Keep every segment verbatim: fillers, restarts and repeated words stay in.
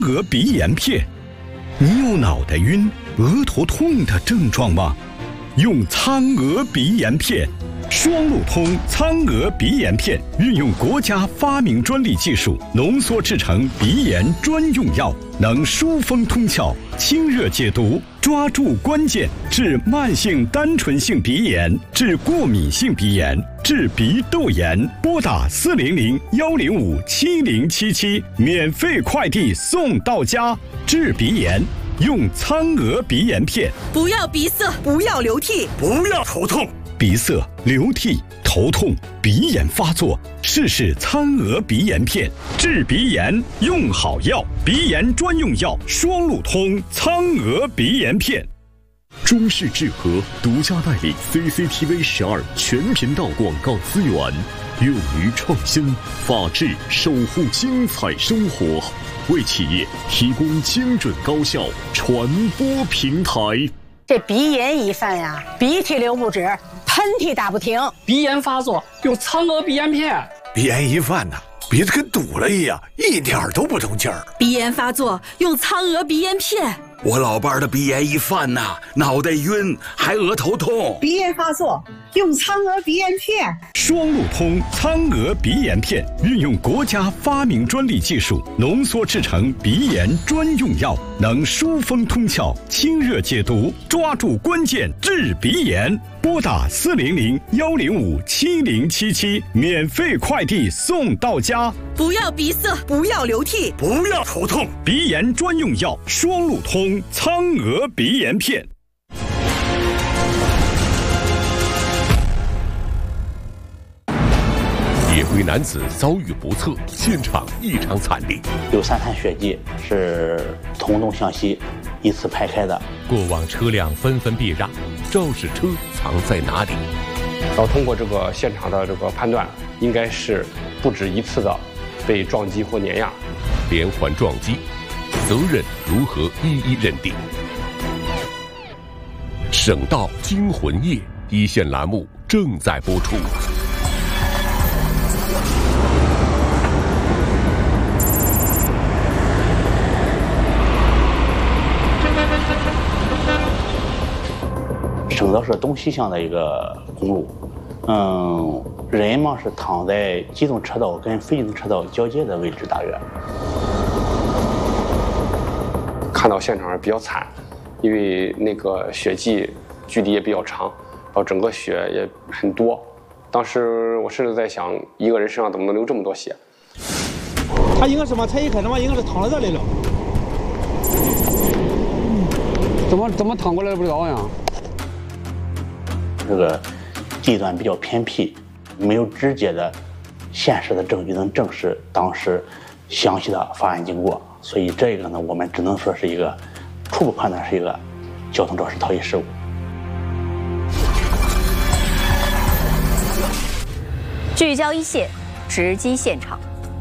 额鼻炎片，你有脑袋晕、额头痛的症状吗？用苍额鼻炎片，双路通苍额鼻炎片运用国家发明专利技术浓缩制成鼻炎专用药，能疏风通窍、清热解毒，抓住关键，治慢性单纯性鼻炎，治过敏性鼻炎，治鼻窦炎。拨打四零零幺零五七零七七，免费快递送到家。治鼻炎用苍额鼻炎片， 不要鼻塞，不要流涕， 不要头痛。 鼻塞、流涕、头痛、鼻炎发作，试试苍额鼻炎片，治鼻炎用好药，鼻炎专用药双路通苍额鼻炎片。 中视智和独家代理 C C T V 十二全频道广告资源，勇于创新，法治守护精彩生活，为企业提供精准高效传播平台。 这鼻炎一犯呀，鼻涕流不止，喷嚏打不停。 鼻炎发作用苍额鼻炎片。 鼻炎一犯呐，鼻子跟堵了一样，一点都不通气儿。 鼻炎发作用苍额鼻炎片。 我老伴儿的鼻炎一犯呐，脑袋晕，还额头痛。 鼻炎发作用苍额鼻炎片。 双路通苍额鼻炎片运用国家发明专利技术浓缩制成鼻炎专用药，能疏风通窍、清热解毒，抓住关键，治鼻炎。拨打四零零幺零五七零七七，免费快递送到家。 不要鼻塞，不要流涕， 不要头痛。 鼻炎专用药双路通苍额鼻炎片。 野归男子遭遇不测，现场异常惨烈。 有三滩血迹是从东向西依次排开的。 过往车辆纷纷避让，肇事车藏在哪里？ 要通过这个现场的这个判断，应该是不止一次的被撞击或碾压。 连环撞击，责任如何一一认定？省道惊魂夜一线栏目正在播出。 省道是东西向的一个公路，嗯，人嘛是躺在机动车道跟非机动车道交界的位置，大约。 看到现场比较惨，因为那个血迹距离也比较长，然后整个血也很多。当时我甚至在想，一个人身上怎么能流这么多血？ 他应该什么？他一看他妈应该是躺在这里了。 怎么怎么躺过来不知道呀？ 这个地段比较偏僻，没有直接的现实的证据能证实当时详细的发案经过，所以这个呢，我们只能说是一个初步判断是一个交通肇事逃逸事故。 聚焦一线，直击现场。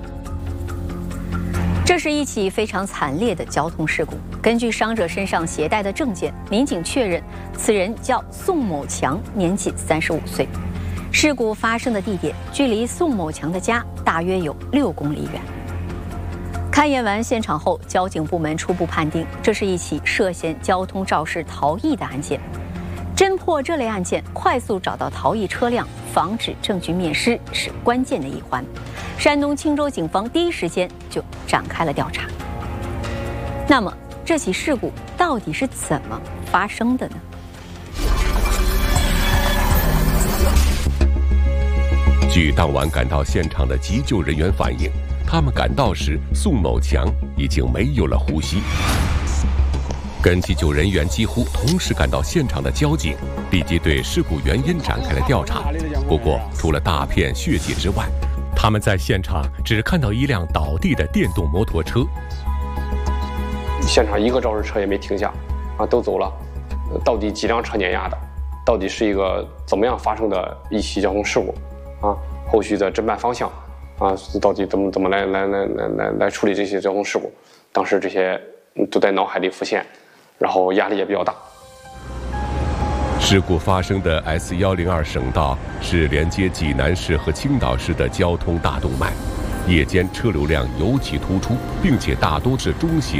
这是一起非常惨烈的交通事故。根据伤者身上携带的证件，民警确认此人叫宋某强，年仅三十五岁。事故发生的地点距离宋某强的家大约有六公里远。勘验完现场后，交警部门初步判定，这是一起涉嫌交通肇事逃逸的案件。侦破这类案件，快速找到逃逸车辆，防止证据灭失是关键的一环。山东青州警方第一时间就展开了调查。那么，这起事故到底是怎么发生的呢？ 据当晚赶到现场的急救人员反映，他们赶到时，宋某强已经没有了呼吸。跟急救人员几乎同时赶到现场的交警，立即对事故原因展开了调查。不过，除了大片血迹之外，他们在现场只看到一辆倒地的电动摩托车。 现场一个肇事车也没停下，啊，都走了。到底几辆车碾压的？到底是一个怎么样发生的一起交通事故？啊，后续的侦办方向，啊，到底怎么怎么来来来来来来处理这些交通事故？当时这些都在脑海里浮现。然后压力也比较大。 事故发生的 S 一零二省道是连接济南市和青岛市的交通大动脉， 夜间车流量尤其突出，并且大多是中型